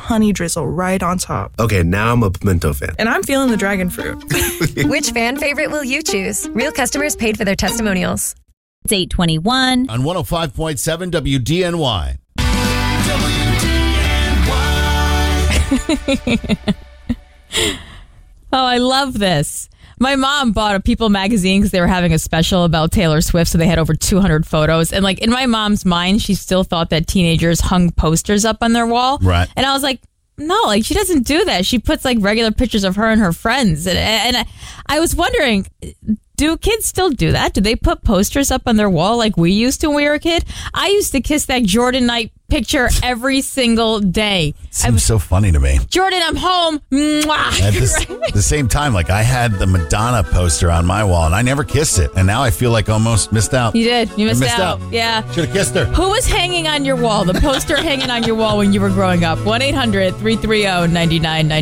honey drizzle right on top. Okay, now I'm a pimento fan. And I'm feeling the dragon fruit. Which fan favorite will you choose? Real customers paid for their testimonials. It's 8:21. On 105.7 WDNY. Oh, I love this. My mom bought a People magazine because they were having a special about Taylor Swift, so they had over 200 photos. And like in my mom's mind, she still thought that teenagers hung posters up on their wall. Right. And I was like, no, like she doesn't do that. She puts like regular pictures of her and her friends. And I was wondering, do kids still do that? Do they put posters up on their wall like we used to when we were a kid? I used to kiss that Jordan Knight picture every single day. Seems so funny to me. Jordan, I'm home. Mwah. At the same time, like I had the Madonna poster on my wall and I never kissed it. And now I feel like almost missed out. You did. You missed out. out. Yeah. Should have kissed her. Who was hanging on your wall? The poster hanging on your wall when you were growing up? 1-800-330-9999.